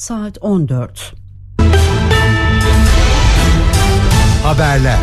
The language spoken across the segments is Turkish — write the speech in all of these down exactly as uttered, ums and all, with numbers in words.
Saat on dört. Haberler.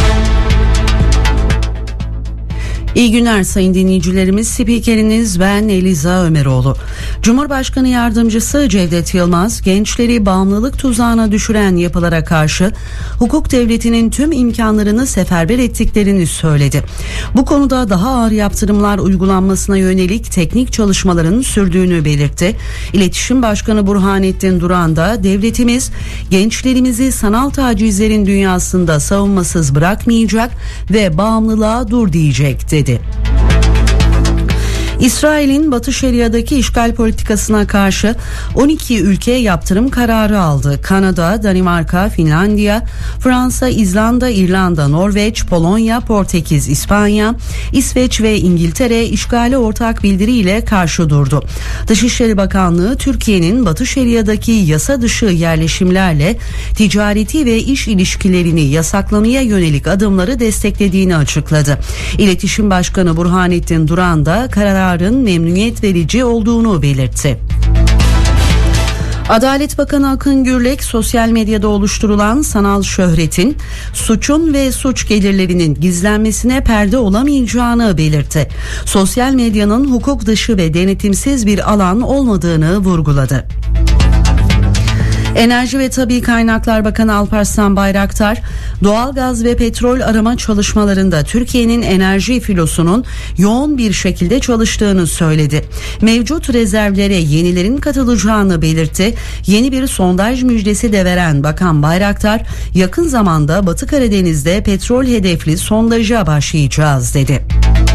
İyi günler sayın dinleyicilerimiz. Spikeriniz ben Eliza Ömeroğlu. Cumhurbaşkanı Yardımcısı Cevdet Yılmaz, gençleri bağımlılık tuzağına düşüren yapılara karşı hukuk devletinin tüm imkanlarını seferber ettiklerini söyledi. Bu konuda daha ağır yaptırımlar uygulanmasına yönelik teknik çalışmaların sürdüğünü belirtti. İletişim Başkanı Burhanettin Duran da devletimiz gençlerimizi sanal tacizlerin dünyasında savunmasız bırakmayacak ve bağımlılığa dur diyecek dedi. İsrail'in Batı Şeria'daki işgal politikasına karşı on iki ülke yaptırım kararı aldı. Kanada, Danimarka, Finlandiya, Fransa, İzlanda, İrlanda, Norveç, Polonya, Portekiz, İspanya, İsveç ve İngiltere işgale ortak bildiriyle karşı durdu. Dışişleri Bakanlığı Türkiye'nin Batı Şeria'daki yasa dışı yerleşimlerle ticareti ve iş ilişkilerini yasaklamaya yönelik adımları desteklediğini açıkladı. İletişim Başkanı Burhanettin Duran da kararın memnuniyet verici olduğunu belirtti. Adalet Bakanı Akın Gürlek, sosyal medyada oluşturulan sanal şöhretin suçun ve suç gelirlerinin gizlenmesine perde olamayacağını belirtti. Sosyal medyanın hukuk dışı ve denetimsiz bir alan olmadığını vurguladı. Enerji ve Tabii Kaynaklar Bakanı Alparslan Bayraktar, doğalgaz ve petrol arama çalışmalarında Türkiye'nin enerji filosunun yoğun bir şekilde çalıştığını söyledi. Mevcut rezervlere yenilerin katılacağını belirtti. Yeni bir sondaj müjdesi de veren Bakan Bayraktar, yakın zamanda Batı Karadeniz'de petrol hedefli sondaja başlayacağız dedi.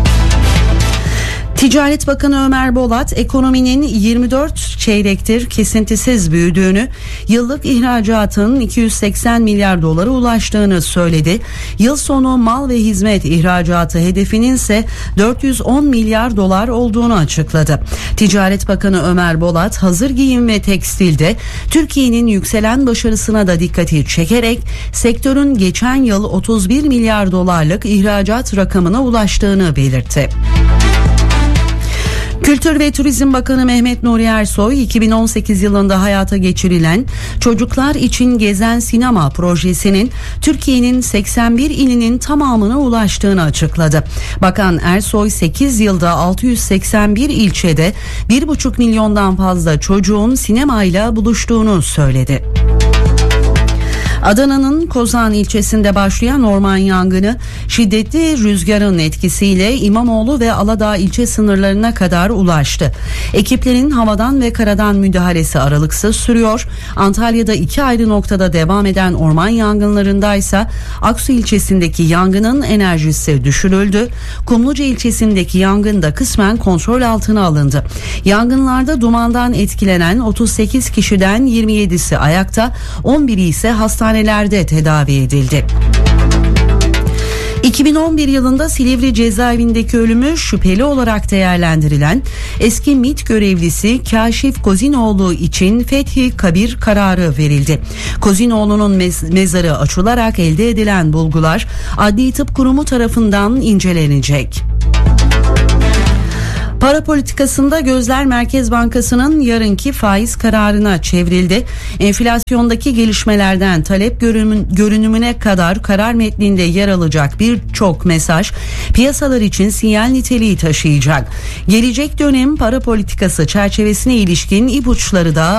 Ticaret Bakanı Ömer Bolat, ekonominin yirmi dört çeyrektir kesintisiz büyüdüğünü, yıllık ihracatın iki yüz seksen milyar dolara ulaştığını söyledi. Yıl sonu mal ve hizmet ihracatı hedefinin ise dört yüz on milyar dolar olduğunu açıkladı. Ticaret Bakanı Ömer Bolat, hazır giyim ve tekstilde Türkiye'nin yükselen başarısına da dikkati çekerek sektörün geçen yıl otuz bir milyar dolarlık ihracat rakamına ulaştığını belirtti. Kültür ve Turizm Bakanı Mehmet Nuri Ersoy, iki bin on sekiz yılında hayata geçirilen Çocuklar İçin Gezen Sinema projesinin Türkiye'nin seksen bir ilinin tamamına ulaştığını açıkladı. Bakan Ersoy, sekiz yılda altı yüz seksen bir ilçede bir buçuk milyondan fazla çocuğun sinemayla buluştuğunu söyledi. Adana'nın Kozan ilçesinde başlayan orman yangını şiddetli rüzgarın etkisiyle İmamoğlu ve Aladağ ilçe sınırlarına kadar ulaştı. Ekiplerin havadan ve karadan müdahalesi aralıksız sürüyor. Antalya'da iki ayrı noktada devam eden orman yangınlarındaysa Aksu ilçesindeki yangının enerjisi düşürüldü. Kumluca ilçesindeki yangın da kısmen kontrol altına alındı. Yangınlarda dumandan etkilenen otuz sekiz kişiden yirmi yedisi ayakta, on biri ise hastanede hastanelerde tedavi edildi. iki bin on bir yılında Silivri cezaevindeki ölümü şüpheli olarak değerlendirilen eski MİT görevlisi Kaşif Kozinoğlu için fethi kabir kararı verildi. Kozinoğlu'nun mez- mezarı açılarak elde edilen bulgular Adli Tıp Kurumu tarafından incelenecek. Para politikasında gözler Merkez Bankası'nın yarınki faiz kararına çevrildi. Enflasyondaki gelişmelerden talep görünümüne kadar karar metninde yer alacak birçok mesaj piyasalar için sinyal niteliği taşıyacak. Gelecek dönem para politikası çerçevesine ilişkin ipuçları da